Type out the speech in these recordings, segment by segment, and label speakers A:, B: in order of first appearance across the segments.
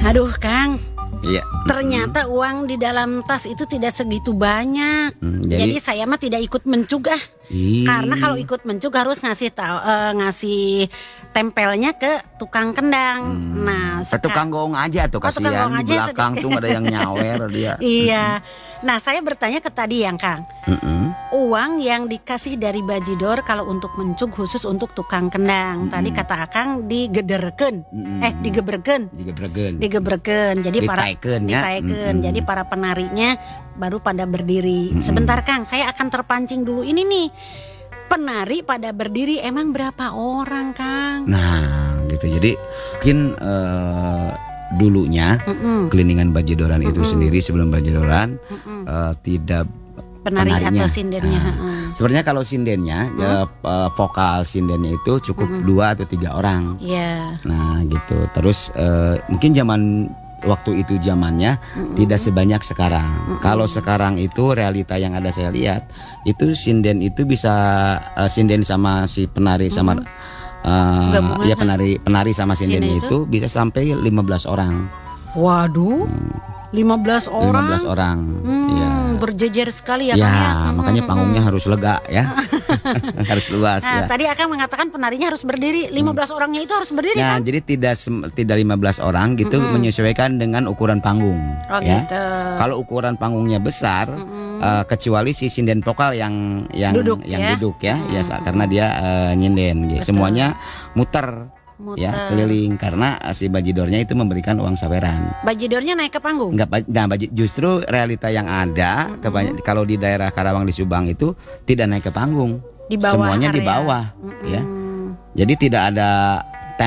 A: Aduh Kang,
B: Iya.
A: ternyata uang di dalam tas itu tidak segitu banyak. Jadi saya mah tidak ikut mencugah. Karena kalau ikut mencug harus ngasih tempelnya ke tukang kendang. Nah,
B: tukang gong aja tuh,
A: tukang
B: kasihan
A: gong
B: di
A: aja
B: belakang tuh ada yang nyawer dia.
A: Iya. Nah, saya bertanya ke tadi yang Kang. Uang yang dikasih dari bajidor kalau untuk mencug khusus untuk tukang kendang. Tadi kata Akang digederkeun. Digebrekeun. Jadi
B: Ditaikeun, ya.
A: Jadi para penarinya baru pada berdiri. Sebentar Kang, saya akan terpancing dulu ini nih. Penari pada berdiri emang berapa orang Kang?
B: Nah gitu, jadi mungkin dulunya keliningan bajidoran itu sendiri sebelum bajidoran tidak
A: penarinya atau sindennya.
B: Sebenarnya kalau sindennya vokal sindennya itu cukup 2 atau 3 orang.
A: Iya.
B: Nah gitu. Terus mungkin waktu itu zamannya tidak sebanyak sekarang. Kalau sekarang itu realita yang ada saya lihat itu sinden itu bisa sinden sama si penari sama penari sama sinden itu bisa sampai 15 orang.
A: Waduh. 15 orang.
B: 15 orang. Ya.
A: Berjejer sekali ya
B: Kang
A: ya.
B: Ya, makanya panggungnya harus lega ya. Harus luas ya.
A: Tadi Akang mengatakan penarinya harus berdiri, 15 orangnya itu harus berdiri
B: Nah,
A: kan?
B: jadi tidak 15 orang gitu menyesuaikan dengan ukuran panggung.
A: Oh
B: ya.
A: gitu.
B: Kalau ukuran panggungnya besar kecuali si sinden vokal yang duduk ya, karena dia nyinden gitu. Semuanya muter. Ya keliling karena si bajidornya itu memberikan uang saweran.
A: Bajidornya naik ke panggung?
B: Enggak, justru realita yang ada kalau di daerah Karawang di Subang itu tidak naik ke panggung, semuanya area di bawah, ya. Jadi tidak ada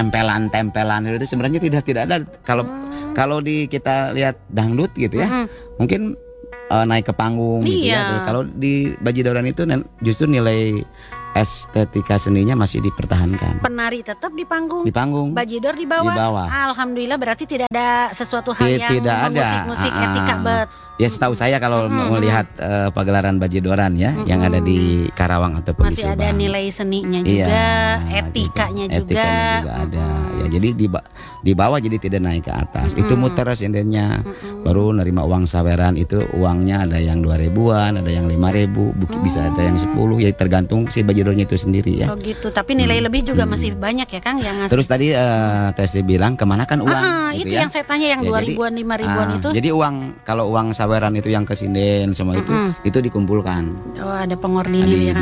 B: tempelan itu sebenarnya tidak ada. Kalau kita lihat dangdut gitu ya, mungkin naik ke panggung gitu ya. Kalau di bajidoran itu justru nilai estetika seninya masih dipertahankan.
A: Penari tetap di panggung. Bajidor di bawah. Alhamdulillah, berarti tidak ada sesuatu hal yang musik etika bet.
B: Ya setahu saya kalau melihat pagelaran bajidoran ya yang ada di Karawang ataupun di Subang.
A: Masih ada nilai seninya juga, etikanya
B: gitu.
A: juga.
B: Etikanya juga ada. Ya jadi di bawah jadi tidak naik ke atas. Itu muter sindennya. Baru nerima uang saweran itu uangnya ada yang 2.000-an, ada yang 5.000, bisa ada yang 10. Ya tergantung si bajidornya itu sendiri ya.
A: Oh gitu. Tapi nilai lebih juga masih banyak ya Kang yang ngasih.
B: Terus tadi Tesi bilang kemana kan uang?
A: Gitu itu ya? Yang saya tanya yang 2.000-an, 5.000-an itu.
B: Jadi kalau uang saweran itu yang ke sinden semua itu dikumpulkan.
A: Oh ada pengordinir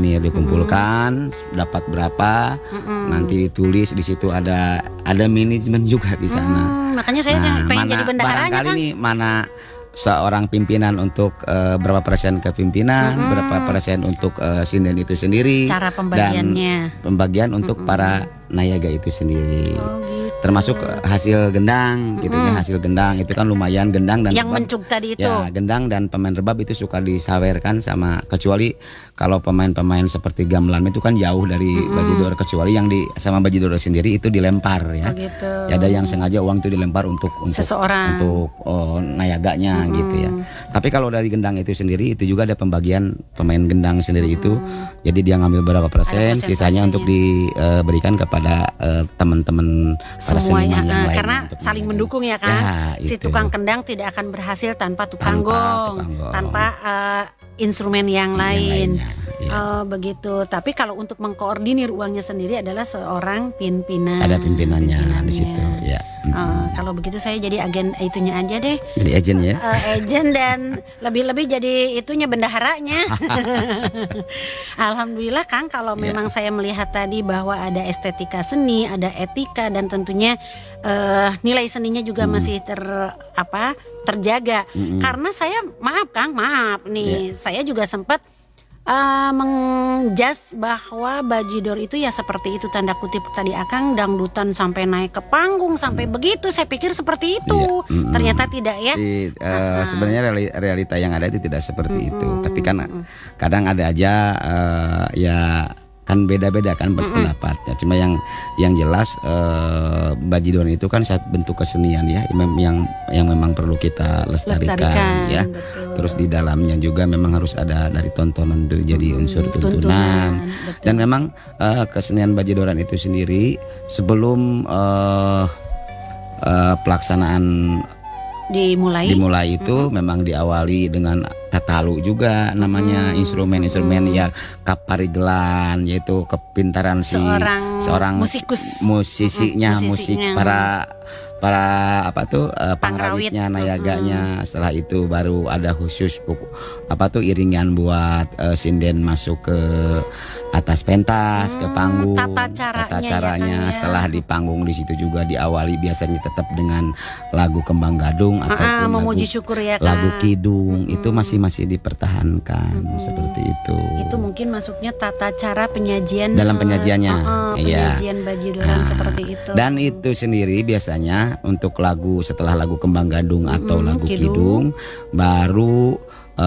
B: dikumpulkan dapat berapa, nanti ditulis di situ ada manajemen juga di sana.
A: Makanya saya pengen jadi bendaharanya
B: barangkali nih mana seorang pimpinan untuk berapa persen ke pimpinan, berapa persen untuk sinden itu sendiri,
A: cara pembagiannya,
B: dan pembagian untuk para nayaga itu sendiri.
A: Oh, gitu.
B: Termasuk hasil gendang gitu ya, hasil gendang itu kan lumayan, gendang dan
A: yang mencug tadi itu.
B: Ya, gendang dan pemain rebab itu suka disawerkan sama, kecuali kalau pemain-pemain seperti gamelan itu kan jauh dari bajidor, kecuali yang sama bajidor sendiri itu dilempar ya.
A: Oh, gitu.
B: Ya ada yang sengaja uang itu dilempar untuk
A: seseorang,
B: untuk nayaganya gitu ya. Tapi kalau dari gendang itu sendiri itu juga ada pembagian pemain gendang sendiri itu. Jadi dia ngambil berapa persen, sisanya untuk diberikan kepada teman-teman para
A: semuanya
B: yang lain,
A: karena saling mendukung ya kan. Si tukang kendang tidak akan berhasil tanpa tukang gong, tanpa instrumen yang lain. Oh begitu. Tapi kalau untuk mengkoordinir uangnya sendiri adalah seorang pimpinan.
B: Ada pimpinannya di situ ya.
A: Kalau begitu saya jadi agen itunya aja deh.
B: Jadi agen ya.
A: Agen dan lebih-lebih jadi itunya bendaharanya. Alhamdulillah Kang, kalau memang saya melihat tadi bahwa ada estetika seni, ada etika dan tentunya nilai seninya juga masih terjaga. Karena saya maaf nih, saya juga sempat menjas bahwa bajidor itu ya seperti itu, tanda kutip tadi Akang, dangdutan sampai naik ke panggung sampai begitu, saya pikir seperti itu. Ternyata tidak ya.
B: Sebenarnya realita yang ada itu tidak seperti itu. Tapi kan kadang ada aja ya kan beda-beda kan berpendapat ya. Cuma yang jelas bajidoran itu kan satu bentuk kesenian ya, yang memang perlu kita lestarikan ya. Betul. Terus di dalamnya juga memang harus ada dari tontonan itu jadi unsur tuntunan. Dan memang kesenian bajidoran itu sendiri sebelum pelaksanaan dimulai itu memang diawali dengan tatalu juga namanya, instrumen-instrumen ya kaparigelan, yaitu kepintaran seorang musisinya, musik para pangrawitnya, nayaganya. Setelah itu baru ada khusus iringan buat sinden masuk ke atas pentas, ke panggung, tata caranya. Setelah di panggung di situ juga diawali biasanya tetap dengan lagu Kembang Gadung ataupun
A: memuji syukur ya,
B: lagu Kidung. Itu masih dipertahankan seperti itu.
A: Itu mungkin masuknya tata cara penyajian
B: dalam penyajiannya,
A: penyajian bajidoran seperti itu.
B: Dan itu sendiri biasanya untuk lagu setelah lagu Kembang Gadung atau lagu Kidung baru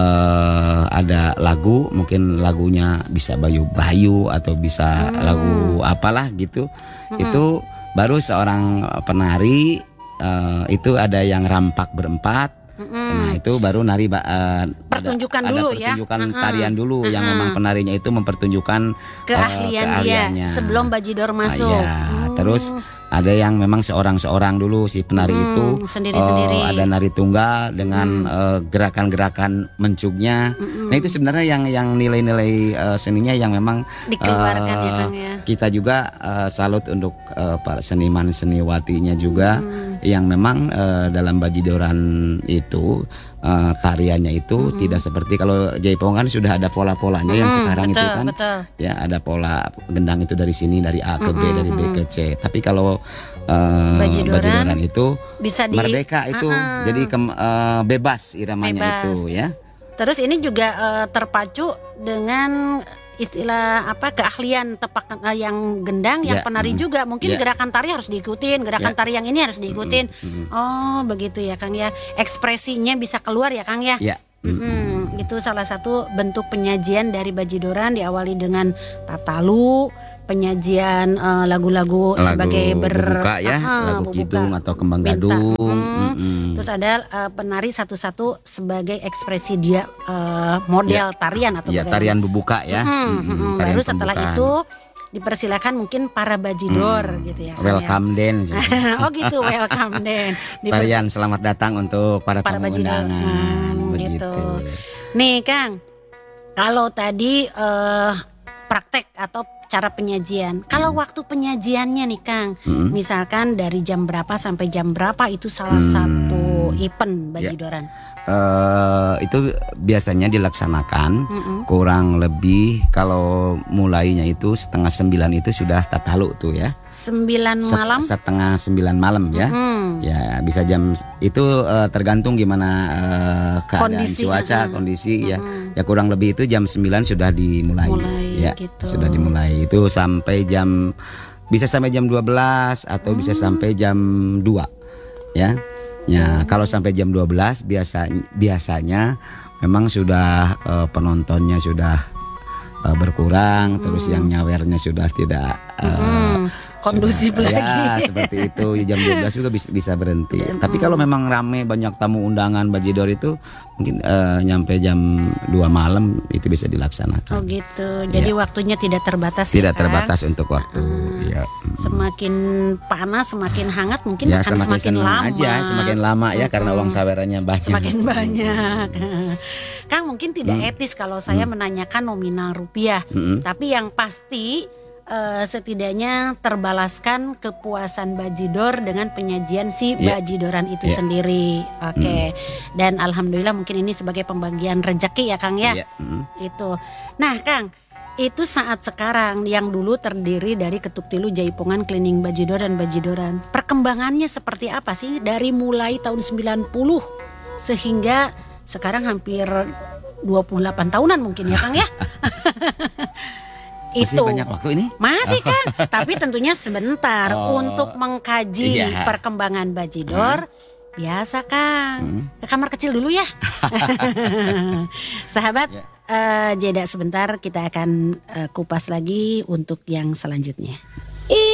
B: ada lagu, mungkin lagunya bisa Bayu atau bisa lagu apalah gitu. Itu baru seorang penari itu ada yang rampak berempat. Nah itu baru nari
A: pertunjukan
B: ada
A: dulu
B: pertunjukan tarian dulu yang memang penarinya itu mempertunjukkan keahliannya
A: sebelum bajidor masuk.
B: Terus ada yang memang seorang dulu si penari itu
A: sendiri-sendiri.
B: Ada nari tunggal dengan gerakan-gerakan mencugnya. Nah itu sebenarnya yang nilai-nilai seninya yang memang
A: dikeluarkan ya Kang ya.
B: Kita juga salut untuk para seniman seniwatinya juga yang memang dalam bajidoran itu tariannya itu tidak seperti kalau jaipongan sudah ada pola-polanya yang sekarang itu kan ya ada pola gendang itu dari sini, dari A ke B, dari B ke C. Tapi kalau bajidoran itu bisa merdeka itu jadi bebas iramanya itu ya.
A: Terus ini juga terpacu dengan istilah keahlian tepak yang gendang, yang penari juga mungkin gerakan tari harus diikutin, gerakan tari yang ini harus diikutin. Oh begitu ya Kang ya, ekspresinya bisa keluar ya Kang ya. Itu salah satu bentuk penyajian dari bajidoran, diawali dengan tatalu, penyajian lagu-lagu sebagai
B: berbuka ya, lagu Kidung atau Kembang Gadung.
A: Terus ada penari satu-satu sebagai ekspresi dia model tarian atau
B: tarian berbuka ya.
A: Baru setelah itu dipersilakan mungkin para bajidor gitu ya.
B: Welcome dance.
A: Oh gitu, welcome dance.
B: Tarian selamat datang untuk para tamu undangan.
A: Gitu. Nih Kang, kalau tadi praktek atau cara penyajian. Kalau waktu penyajiannya nih Kang, misalkan dari jam berapa sampai jam berapa itu salah satu event bajidoran?
B: Itu biasanya dilaksanakan kurang lebih kalau mulainya itu 8:30 itu sudah tatalu tuh ya.
A: 9 malam?
B: 8:30 malam ya. Ya bisa jam itu tergantung gimana keadaan cuaca, kondisi ya. Ya kurang lebih itu jam 9 sudah dimulai ya. Gitu. Sudah dimulai itu sampai bisa sampai jam 12 atau bisa sampai jam 2 ya. Ya, kalau sampai jam 12 biasanya memang sudah penontonnya sudah berkurang, terus yang nyawernya sudah tidak
A: kondusif lagi.
B: Ya, seperti itu. Jam 12 juga bisa berhenti. Tapi kalau memang rame banyak tamu undangan bajidor itu mungkin nyampe jam 2 malam itu bisa dilaksanakan.
A: Oh gitu. Jadi waktunya tidak terbatas.
B: Tidak terbatas untuk waktu. Ya.
A: Semakin panas, semakin hangat mungkin akan semakin lama.
B: Semakin lama ya karena uang sawerannya banyak.
A: Semakin banyak. Kang mungkin tidak etis kalau saya menanyakan nominal rupiah. Tapi yang pasti setidaknya terbalaskan kepuasan bajidor dengan penyajian si bajidoran itu sendiri. Oke. Dan alhamdulillah mungkin ini sebagai pembagian rezeki ya Kang ya. Itu. Nah Kang, itu saat sekarang yang dulu terdiri dari Ketuk Tilu, Jaipongan, Klining Bajidor dan Bajidoran. Perkembangannya seperti apa sih dari mulai tahun 90 sehingga sekarang hampir 28 tahunan mungkin ya Kang ya.
B: Masih banyak waktu ini?
A: Masih kan, tapi tentunya sebentar untuk mengkaji perkembangan bajidor. Biasa Kang, ke kamar kecil dulu ya. Sahabat, jeda sebentar, kita akan kupas lagi untuk yang selanjutnya.